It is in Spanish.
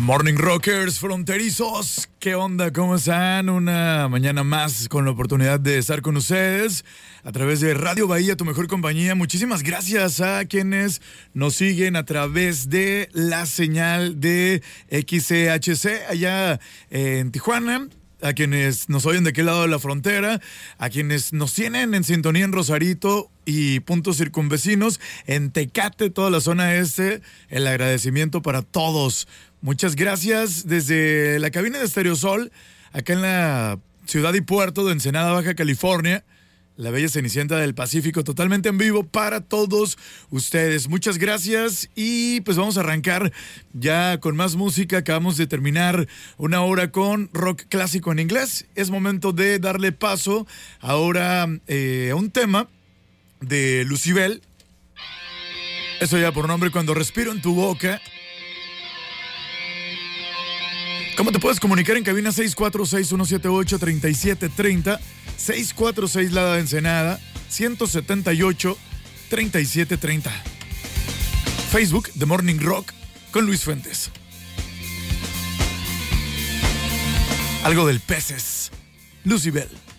Morning Rockers fronterizos, ¿qué onda? ¿Cómo están? Una mañana más con la oportunidad de estar con ustedes a través de Radio Bahía, tu mejor compañía. Muchísimas gracias a quienes nos siguen a través de la señal de XCHC allá en Tijuana, a quienes nos oyen de aquel lado de la frontera, a quienes nos tienen en sintonía en Rosarito y puntos circunvecinos, en Tecate, toda la zona este, el agradecimiento para todos. Muchas gracias desde la cabina de Stereosol, acá en la ciudad y puerto de Ensenada, Baja California, la bella Cenicienta del Pacífico, totalmente en vivo para todos ustedes. Muchas gracias y pues vamos a arrancar ya con más música. Acabamos de terminar una hora con rock clásico en inglés. Es momento de darle paso ahora a un tema de Lucybell. Eso ya por nombre, Cuando respiro en tu boca. ¿Cómo te puedes comunicar en cabina? 646-178-3730, 646 Lada de Ensenada, 178-3730. Facebook, The Morning Rock, con Luis Fuentes. Algo del Peces, Lucybell.